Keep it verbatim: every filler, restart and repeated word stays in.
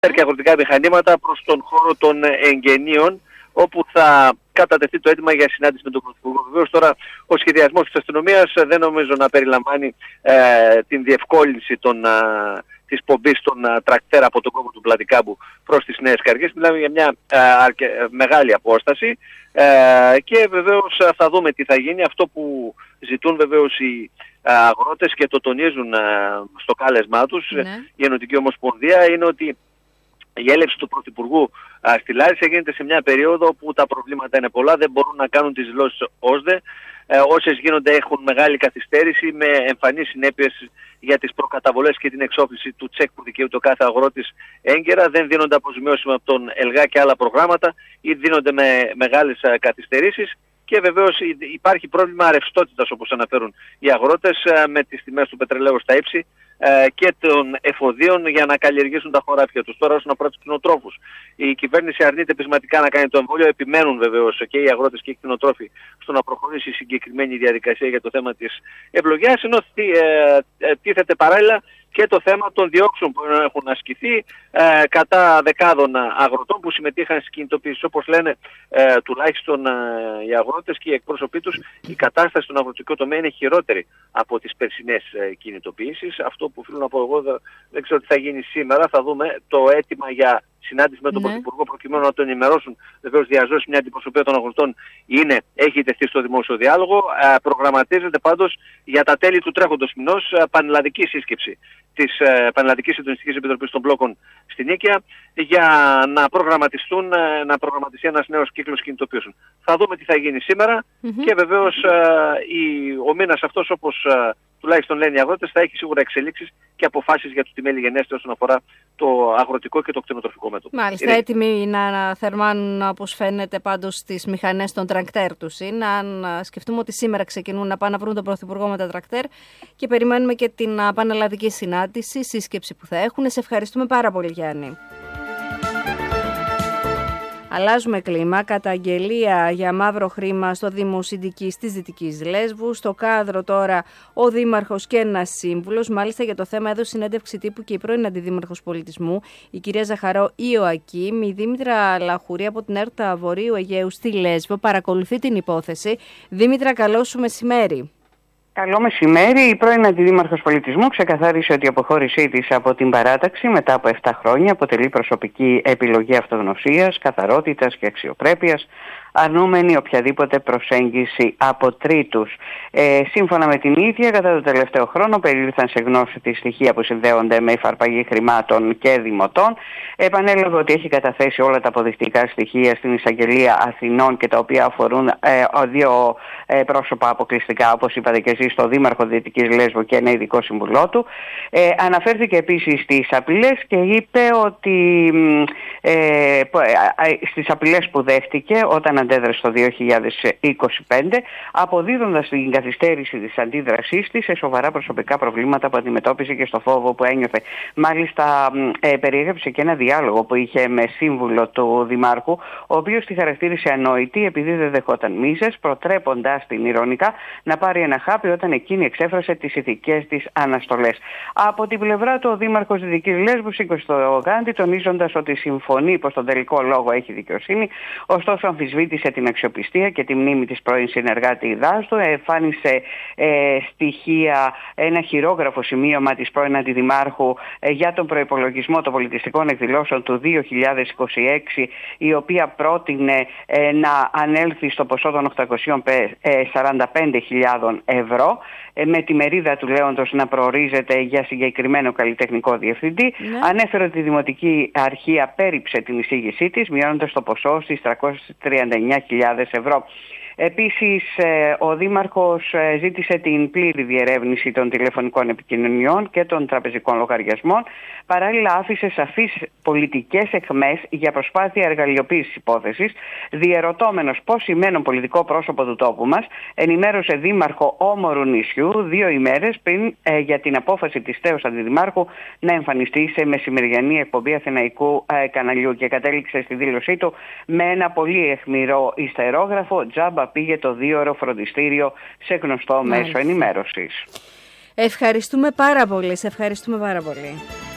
και αγροτικά μηχανήματα προς τον χώρο των εγγενείων, όπου θα κατατεθεί το αίτημα για συνάντηση με τον Πρωθυπουργό. Βεβαίως τώρα ο σχεδιασμός της αστυνομίας δεν νομίζω να περιλαμβάνει ε, την διευκόλυνση των, α, της πομπής των α, τρακτέρ από τον κόμβο του Πλατικάμπου προς τις Νέες Καριές. Μιλάμε για μια α, αρκε, μεγάλη απόσταση ε, και βεβαίως θα δούμε τι θα γίνει. Αυτό που ζητούν βεβαίως οι αγρότες και το τονίζουν α, στο κάλεσμά τους, ναι. η Ενωτική Ομοσπονδία, είναι ότι η έλευση του Πρωθυπουργού α, στη Λάρισα γίνεται σε μια περίοδο που τα προβλήματα είναι πολλά, δεν μπορούν να κάνουν τις δηλώσεις ΩΣΔΕ. Ε, όσες γίνονται έχουν μεγάλη καθυστέρηση με εμφανείς συνέπειες για τις προκαταβολές και την εξόφληση του τσεκ που δικαιούται ο κάθε αγρότης έγκαιρα. Δεν δίνονται αποζημιώσεις από τον ΕΛΓΑ και άλλα προγράμματα ή δίνονται με μεγάλες α, καθυστερήσεις. Και βεβαίως υπάρχει πρόβλημα ρευστότητας, όπως αναφέρουν οι αγρότες, με τις τιμές του πετρελαίου στα ύψη και των εφοδίων για να καλλιεργήσουν τα χωράφια τους. Τώρα όσον αφορά τους κτηνοτρόφους, η κυβέρνηση αρνείται πεισματικά να κάνει το εμβόλιο. Επιμένουν βεβαίως και οι αγρότες και οι κτηνοτρόφοι στο να προχωρήσει η συγκεκριμένη διαδικασία για το θέμα της ευλογιάς, ενώ ε, ε, τίθεται παράλληλα και το θέμα των διώξεων που έχουν ασκηθεί ε, κατά δεκάδων αγροτών που συμμετείχαν στις κινητοποιήσεις. Όπως λένε ε, τουλάχιστον ε, οι αγρότες και οι εκπρόσωποι τους, η κατάσταση στον αγροτικό τομέα είναι χειρότερη από τις περσινές ε, κινητοποιήσεις. Αυτό που οφείλω να πω εγώ, δεν, δεν ξέρω τι θα γίνει σήμερα. Θα δούμε το αίτημα για συνάντηση με τον ναι. Πρωθυπουργό προκειμένου να τον ενημερώσουν. Βεβαίως διαζώσει μια αντιπροσωπεία των αγροτών είναι, έχει τεθεί στο δημόσιο διάλογο. Ε, προγραμματίζεται πάντως για τα τέλη του τρέχοντος μηνός ε, πανελλαδική σύσκεψη της ε, Πανελλαδικής Συντονιστικής Επιτροπής των Μπλόκων στην Νίκαια για να προγραμματιστούν, ε, να προγραμματιστεί ένας νέος κύκλος κινητοποιήσεων. Θα δούμε τι θα γίνει σήμερα mm-hmm. και βεβαίως ε, η, ο μήνας αυτός, όπως ε, τουλάχιστον λένε οι αγρότες, θα έχει σίγουρα εξελίξεις και αποφάσεις για το τι μέλη γενέστε όσον αφορά το αγροτικό και το κτηνοτροφικό μέτωπο. Μάλιστα, είναι έτοιμοι να θερμάνουν, όπως φαίνεται, πάντως τις μηχανές των τρακτέρ τους. Είναι, αν σκεφτούμε ότι σήμερα ξεκινούν να πάνε να βρουν τον Πρωθυπουργό με τα τρακτέρ και περιμένουμε και την πανελλαδική συνάντηση, σύσκεψη που θα έχουν. Σε ευχαριστούμε πάρα πολύ, Γιάννη. Αλλάζουμε κλίμα. Καταγγελία για μαύρο χρήμα στο Δήμο Συντικής της Δυτικής Λέσβου. Στο κάδρο τώρα ο Δήμαρχος και ένας σύμβουλος. Μάλιστα για το θέμα έδωσε συνέντευξη τύπου και η πρώην Αντιδήμαρχος Πολιτισμού, η κυρία Ζαχαρό Ιωακήμ. Η Δήμητρα Λαχουρή από την ΕΡΤΑ Βορείου Αιγαίου στη Λέσβο παρακολουθεί την υπόθεση. Δήμητρα, καλό σου μεσημέρι. Καλό μεσημέρι. Η πρώην Αντιδήμαρχος Πολιτισμού ξεκαθάρισε ότι η αποχώρησή της από την παράταξη μετά από επτά χρόνια αποτελεί προσωπική επιλογή αυτογνωσίας, καθαρότητας και αξιοπρέπειας, αρνούμενη οποιαδήποτε προσέγγιση από τρίτους. Ε, σύμφωνα με την ίδια, κατά το τελευταίο χρόνο περιήλθαν σε γνώση τη στοιχεία που συνδέονται με υφαρπαγή χρημάτων και δημοτών. Επανέλαβε ότι έχει καταθέσει όλα τα αποδεικτικά στοιχεία στην Εισαγγελία Αθηνών και τα οποία αφορούν ε, δύο ε, πρόσωπα αποκλειστικά, όπως είπατε και εσείς, στο Δήμαρχο Δυτικής Λέσβου και ένα ειδικό σύμβουλό του. Ε, αναφέρθηκε επίσης στις απειλές και είπε ότι ε, στις απειλές που δέχτηκε όταν αντέδρασε το δύο χιλιάδες είκοσι πέντε, αποδίδοντας την καθυστέρηση της αντίδρασής της σε σοβαρά προσωπικά προβλήματα που αντιμετώπισε και στο φόβο που ένιωθε. Μάλιστα, ε, περιέγραψε και ένα διάλογο που είχε με σύμβουλο του Δημάρχου, ο οποίος τη χαρακτήρισε ανόητη επειδή δεν δεχόταν μίζες, προτρέποντας την ηρωνικά να πάρει ένα χάπι όταν εκείνη εξέφρασε τις ηθικές της αναστολές. Από την πλευρά του, ο Δήμαρχος Δυτικής Λέσβου σήκωσε το γάντι, τονίζοντας ότι συμφωνεί πως τον τελικό λόγο έχει δικαιοσύνη, ωστόσο αμφισβήτησε την αξιοπιστία και τη μνήμη της πρώην συνεργάτη δάστου, εμφάνισε ε, στοιχεία, ένα χειρόγραφο σημείωμα της πρώην Αντιδημάρχου ε, για τον προϋπολογισμό των πολιτιστικών εκδηλώσεων του δύο χιλιάδες είκοσι έξι, η οποία πρότεινε ε, να ανέλθει στο ποσό των οκτακόσιες σαράντα πέντε χιλιάδες ευρώ, ε, με τη μερίδα του Λέοντος να προορίζεται για συγκεκριμένο καλλιτεχνικό διευθυντή. Ναι. Ανέφερε ότι η Δημοτική Αρχή απέρριψε την εισήγησή της, μειώνοντας το ποσό στις τριακόσιες τριάντα εννιά χιλιάδες ευρώ. Επίσης, ο Δήμαρχος ζήτησε την πλήρη διερεύνηση των τηλεφωνικών επικοινωνιών και των τραπεζικών λογαριασμών. Παράλληλα, άφησε σαφείς πολιτικές αιχμές για προσπάθεια εργαλειοποίησης υπόθεσης. Διερωτώμενος πώς σημαίνον πολιτικό πρόσωπο του τόπου μας, ενημέρωσε Δήμαρχο όμορου νησιού δύο ημέρες πριν ε, για την απόφαση της τέως Αντιδημάρχου να εμφανιστεί σε μεσημεριανή εκπομπή Αθηναϊκού ε, καναλιού και κατέληξε στη δήλωσή του με ένα πολύ αιχμηρό ιστερόγραφο: «Τζάμπα πήγε το δίωρο φροντιστήριο σε γνωστό μέσο ενημέρωσης». Ευχαριστούμε πάρα πολύ. Σε ευχαριστούμε πάρα πολύ.